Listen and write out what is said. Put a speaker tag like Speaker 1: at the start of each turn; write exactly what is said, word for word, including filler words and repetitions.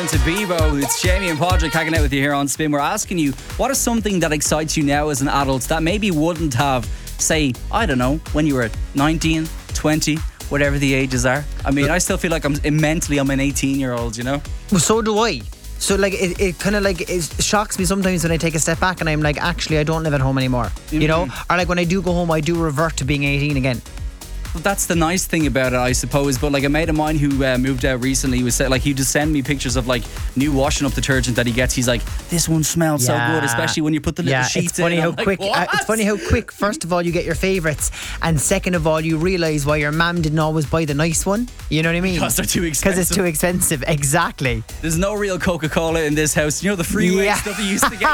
Speaker 1: down to Bebo. It's Jamie and Podrick hanging out with you here on Spin. We're asking you, what is something that excites you now as an adult that maybe wouldn't have, say, I don't know, when you were nineteen, twenty, whatever the ages are? I mean, I still feel like I'm mentally I'm an eighteen year old, you know?
Speaker 2: Well, so do I. So like it, it kind of like it shocks me sometimes when I take a step back and I'm like, actually I don't live at home anymore, mm-hmm. you know, or like when I do go home I do revert to being eighteen again.
Speaker 1: Well, that's the nice thing about it, I suppose. But like a mate of mine who uh, moved out recently was like, he just sent me pictures of like new washing up detergent that he gets. He's like, this one smells
Speaker 2: yeah.
Speaker 1: so good, especially when you put the little
Speaker 2: yeah,
Speaker 1: sheets
Speaker 2: it's funny
Speaker 1: in.
Speaker 2: how
Speaker 1: I'm
Speaker 2: quick.
Speaker 1: Like,
Speaker 2: uh, it's funny how quick. First of all, you get your favourites, and second of all, you realise why your mum didn't always buy the nice one. You know what I mean?
Speaker 1: Because they're too expensive.
Speaker 2: Because it's too expensive. Exactly.
Speaker 1: There's no real Coca-Cola in this house. You know the freeway
Speaker 2: yeah.
Speaker 1: stuff you used to get.